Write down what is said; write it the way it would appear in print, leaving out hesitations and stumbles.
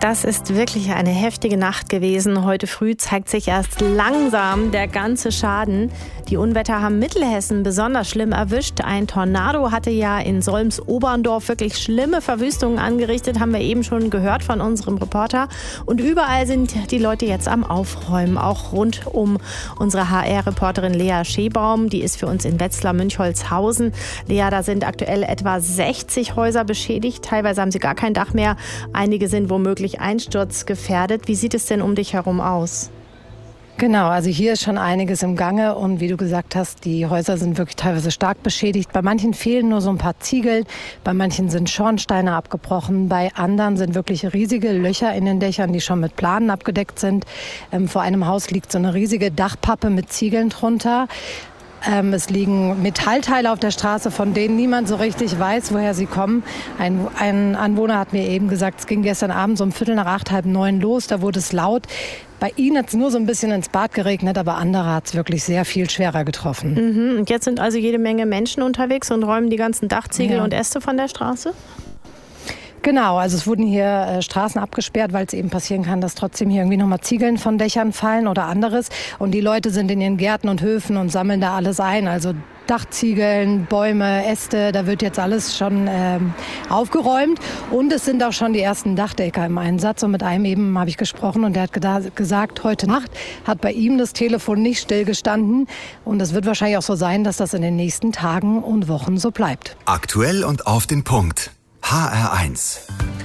Das ist wirklich eine heftige Nacht gewesen. Heute früh zeigt sich erst langsam der ganze Schaden. Die Unwetter haben Mittelhessen besonders schlimm erwischt. Ein Tornado hatte ja in Solms-Oberndorf wirklich schlimme Verwüstungen angerichtet, haben wir eben schon gehört von unserem Reporter. Und überall sind die Leute jetzt am Aufräumen, auch rund um unsere HR-Reporterin Lea Schebaum. Die ist für uns in Wetzlar-Münchholzhausen. Lea, da sind aktuell etwa 60 Häuser beschädigt. Teilweise haben sie gar kein Dach mehr. Einige sind womöglich einsturzgefährdet. Wie sieht es denn um dich herum aus? Genau, also hier ist schon einiges im Gange und wie du gesagt hast, die Häuser sind wirklich teilweise stark beschädigt. Bei manchen fehlen nur so ein paar Ziegel, bei manchen sind Schornsteine abgebrochen, bei anderen sind wirklich riesige Löcher in den Dächern, die schon mit Planen abgedeckt sind. Vor einem Haus liegt so eine riesige Dachpappe mit Ziegeln drunter. Es liegen Metallteile auf der Straße, von denen niemand so richtig weiß, woher sie kommen. Ein Anwohner hat mir eben gesagt, es ging gestern Abend so um 8:15, 8:30 los, da wurde es laut. Bei ihnen hat es nur so ein bisschen ins Bad geregnet, aber andere hat es wirklich sehr viel schwerer getroffen. Und jetzt sind also jede Menge Menschen unterwegs und räumen die ganzen Dachziegel und Äste von der Straße? Genau, also es wurden hier Straßen abgesperrt, weil es eben passieren kann, dass trotzdem hier irgendwie nochmal Ziegeln von Dächern fallen oder anderes. Und die Leute sind in ihren Gärten und Höfen und sammeln da alles ein. Also Dachziegeln, Bäume, Äste, da wird jetzt alles schon aufgeräumt. Und es sind auch schon die ersten Dachdecker im Einsatz. Und mit einem eben habe ich gesprochen und der hat gesagt, heute Nacht hat bei ihm das Telefon nicht stillgestanden. Und es wird wahrscheinlich auch so sein, dass das in den nächsten Tagen und Wochen so bleibt. Aktuell und auf den Punkt. HR1.